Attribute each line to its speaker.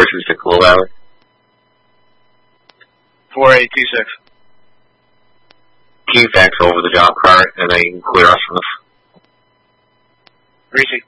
Speaker 1: 426 Low Valley.
Speaker 2: 4826.
Speaker 1: Can you fax over the job card and then you can clear us from this?
Speaker 2: Greasy.